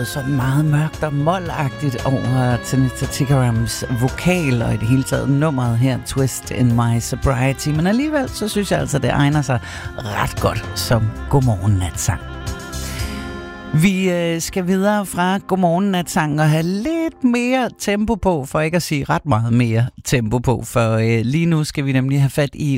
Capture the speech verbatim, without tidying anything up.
noget sådan meget mørkt og målagtigt over Tanita Tikarams vokal og i det hele taget nummeret her, Twist in My Sobriety. Men alligevel så synes jeg altså, det egner sig ret godt som Godmorgen Natsang. Vi øh, skal videre fra Godmorgen Natsang og have lidt mere tempo på, for ikke at sige ret meget mere tempo på, for øh, lige nu skal vi nemlig have fat i